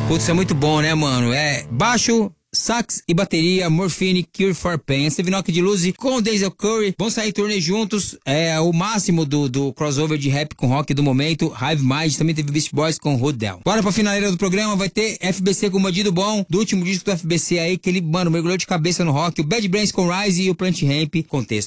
Putz, é muito bom, né, mano? É baixo, sax e bateria, Morphine, Cure for Pain. Steve Knock de Luzi com Denzel Curry. Vão sair em turnê juntos. É o máximo do crossover de rap com rock do momento. Hive Mind, também teve Beast Boys com Hold Down. Bora pra finaleira do programa, vai ter FBC com Bandido Bom, do último disco do FBC aí, que ele, mano, mergulhou de cabeça no rock. O Bad Brains com Rise e o Plant Ramp com Texto.